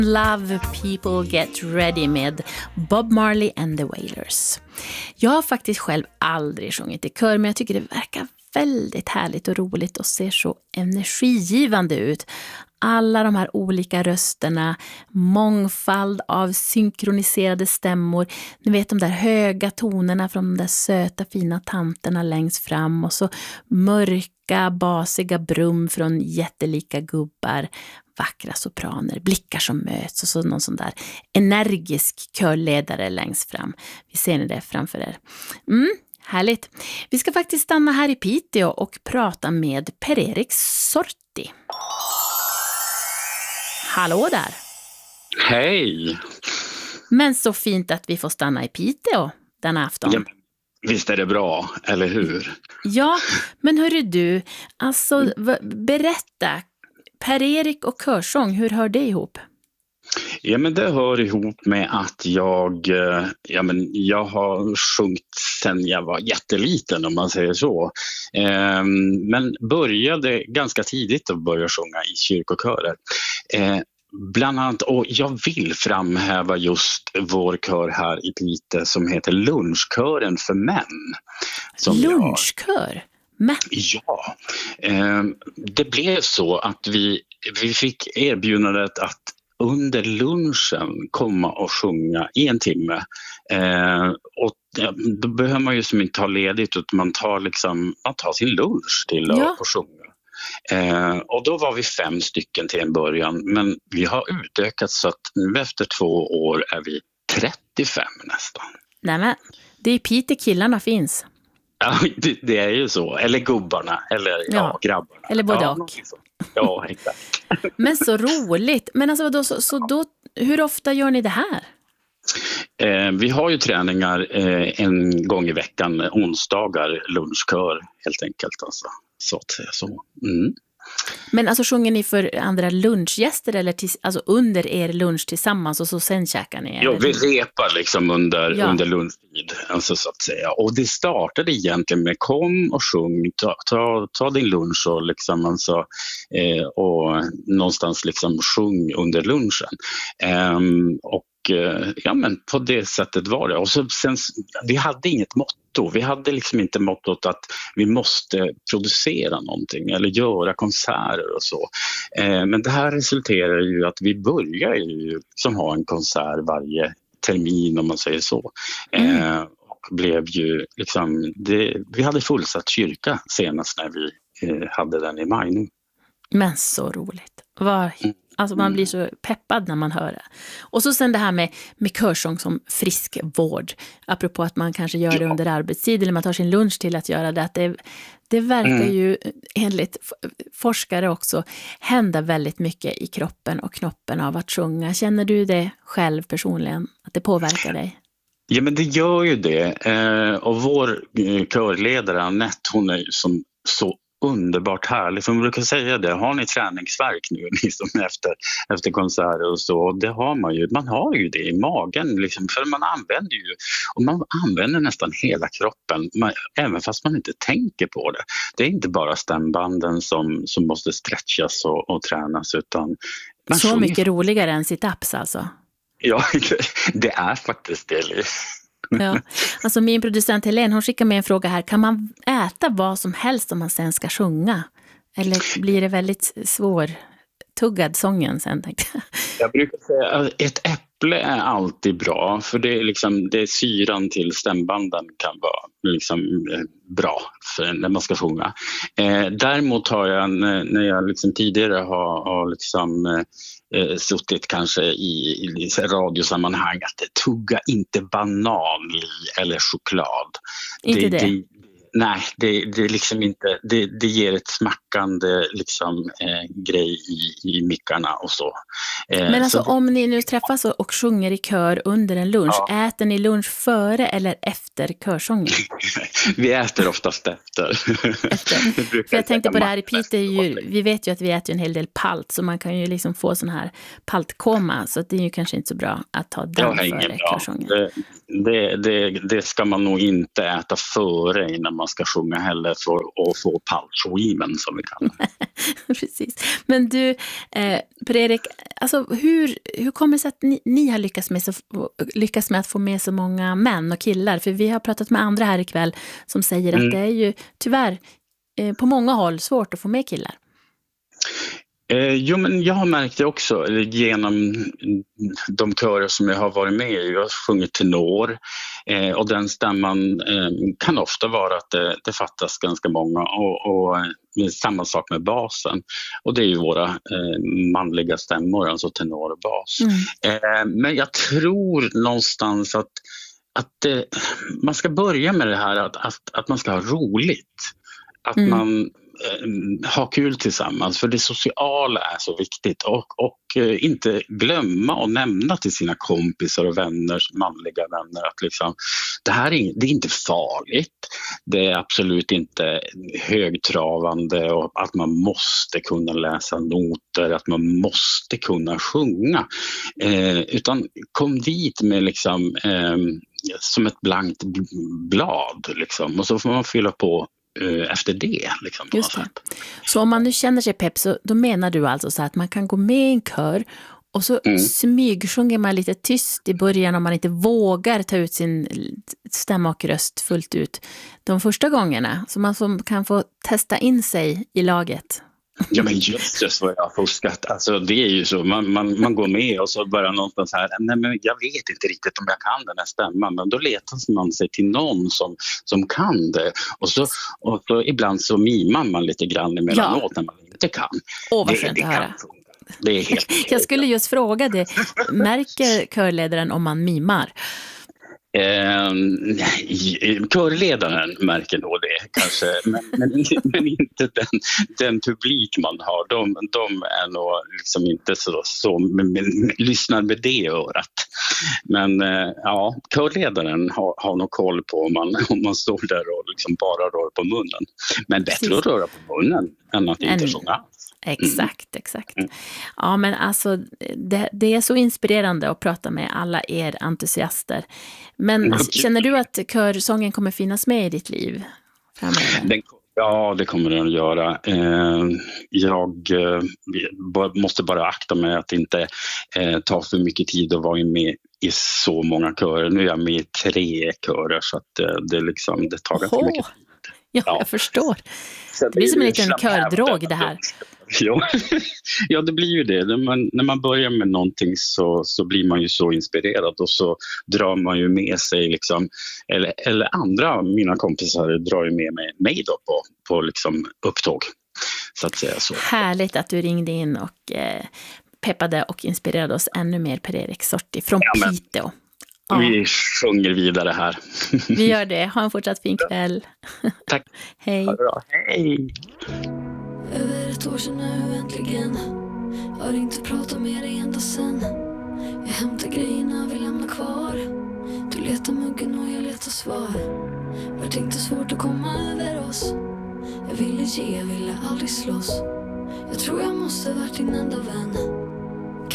Love People Get Ready med Bob Marley and the Wailers. Jag har faktiskt själv aldrig sjungit i kör, men jag tycker det verkar väldigt härligt och roligt och ser så energigivande ut. Alla de här olika rösterna, mångfald av synkroniserade stämmor. Ni vet de där höga tonerna från de där söta fina tanterna längst fram och så mörka, basiga brum från jättelika gubbar. Vackra sopraner, blickar som möts och så någon sån där energisk körledare längst fram. Vi ser ni det framför er. Härligt. Vi ska faktiskt stanna här i Piteå och prata med Per-Erik Sorti. Hallå där. Hej. Men så fint att vi får stanna i Piteå denna afton. Ja, visst är det bra, eller hur? Ja, men hörru du, alltså berätta. Per-Erik och körsång, hur hör det ihop? Ja, men det hör ihop med att jag har sjungit sedan jag var jätteliten, om man säger så. Men började ganska tidigt att börja sjunga i kyrkokörer. Bland annat, och jag vill framhäva just vår kör här i Piteå som heter Lunchkören för män. Lunchkör? Men. Ja, det blev så att vi fick erbjudandet att under lunchen komma och sjunga i en timme. Och då behöver man ju som inte ta ledigt utan man tar sin lunch till att sjunga. Och då var vi 5 stycken till en början, men vi har utökat så att nu efter 2 år är vi 35 nästan. Nämen, det är Piteå killarna finns. Ja, det är ju så. Eller gubbarna, eller grabbarna. Eller både och. Ja, exakt. Men så roligt. Men alltså då, hur ofta gör ni det här? Vi har ju träningar en gång i veckan, onsdagar, lunchkör helt enkelt. Alltså, så att säga så. Mm. Men alltså sjunger ni för andra lunchgäster eller alltså under er lunch tillsammans och så sen käkar ni? Ja, vi repar liksom under lunchtid, alltså, så att säga. Och det startade egentligen med kom och sjung, ta din lunch och liksom alltså, och någonstans liksom sjung under lunchen. Ja, men på det sättet var det. Och så sen, vi hade inget motto. Vi hade liksom inte mottot att vi måste producera någonting eller göra konserter och så. Men det här resulterar ju att vi börjar ju som ha en konsert varje termin, om man säger så. Och blev ju liksom, vi hade fullsatt kyrka senast när vi hade den i maj nu. Men så roligt. Alltså man blir så peppad när man hör det. Och så sen det här med körsång som friskvård. Apropå att man kanske gör det under arbetstid eller man tar sin lunch till att göra det. Att det verkar ju enligt forskare också hända väldigt mycket i kroppen och knoppen av att sjunga. Känner du det själv personligen? Att det påverkar dig? Ja, men det gör ju det. Och vår körledare Annette, hon är ju som så underbart härligt. För man brukar säga det, har ni träningsvärk nu liksom efter konserter och så? Det har man ju. Man har ju det i magen liksom, för man använder nästan hela kroppen, även fast man inte tänker på det. Det är inte bara stämbanden som måste stretchas och tränas, utan så mycket roligare än sit-ups alltså. Ja, det är faktiskt det. Ja, alltså min producent Helene, hon skickar med en fråga här. Kan man äta vad som helst om man sen ska sjunga? Eller blir det väldigt svårtuggad sången sen, tänkte jag? Jag brukar säga att ett äpple är alltid bra. För det är liksom, det är syran till stämbanden kan vara liksom bra för när man ska sjunga. Däremot har jag, när jag liksom tidigare har liksom suttit kanske i radiosammanhang, att tugga inte banan eller choklad. Inte det? Nej, det är liksom inte, det ger ett smackande liksom, grej i mickarna och så. Men alltså om ni nu träffas och sjunger i kör under en lunch, äter ni lunch före eller efter körsången? Vi äter oftast efter. För jag tänkte på det här i Piteå, vi vet ju att vi äter en hel del palt, så man kan ju liksom få sån här paltkoma, så det är ju kanske inte så bra att ta den före körsången. Det ska man nog inte äta före innan man ska sjunga heller för att få palchoimen som vi kallar det. Precis. Men du, Per-Erik, alltså hur kommer det sig att ni har lyckats med att få med så många män och killar? För vi har pratat med andra här ikväll som säger att det är ju tyvärr på många håll svårt att få med killar. Jo, men jag har märkt det också genom de körer som jag har varit med i. Jag har sjungit tenor och den stämman kan ofta vara att det fattas ganska många och samma sak med basen. Och det är ju våra manliga stämmor, alltså tenor och bas. Men jag tror någonstans att man ska börja med det här att man ska ha roligt. Att man har kul tillsammans, för det sociala är så viktigt och inte glömma och nämna till sina kompisar och vänner, manliga vänner, att liksom, det är inte farligt, det är absolut inte högtravande och att man måste kunna läsa noter, att man måste kunna sjunga, utan kom dit med liksom som ett blankt blad liksom, och så får man fylla på efter det. Liksom, just det. Så om man nu känner sig pepp, så då menar du alltså så att man kan gå med i en kör och så smygsjunger man lite tyst i början om man inte vågar ta ut sin stämma och röst fullt ut de första gångerna, så man kan få testa in sig i laget. Ja, men just vad jag har fuskat. Alltså det är ju så, man går med och så börjar någonstans här, nej men jag vet inte riktigt om jag kan den här stämman, men då letar man sig till någon som kan det. Och så ibland så mimar man lite grann emellanåt när man inte kan. Vad skönt att höra. Det är helt jag skulle just fråga det, märker körledaren om man mimar? Körledaren märker nog det kanske, men inte den publik man har. De är nog liksom inte så lyssnar med det örat. Men ja, körledaren har nog koll på om man står där och liksom bara rör på munnen. Men bättre att röra på munnen än att inte sjunga. Exakt. Ja, men alltså det är så inspirerande att prata med alla er entusiaster. Men känner du att körsången kommer finnas med i ditt liv framöver? Ja, det kommer den att göra. Jag måste bara akta mig att inte ta för mycket tid och vara med i så många körer. Nu är jag med i 3 körer, så att det tar ganska mycket tid. Ja, jag förstår. Det blir som en liten kördrog det här. Ja, det blir ju det. När man börjar med någonting så blir man ju så inspirerad och så drar man ju med sig liksom, eller andra mina kompisar drar ju med mig då på liksom upptåg, så att säga så. Härligt att du ringde in och peppade och inspirerade oss ännu mer, Per-Erik Sorti från Piteå. Ja. Vi sjunger vidare här. Vi gör det. Ha en fortsatt fin kväll. Tack. Hej. Ha det bra. Hej. Över ett år sedan nu äntligen. Har inte pratat med dig ända sen. Jag hämtar grejerna vi lämnar kvar. Du letar muggen och jag letar svar. Vart inte svårt att komma över oss. Jag ville ge, jag ville aldrig slåss. Jag tror jag måste varit din enda vän.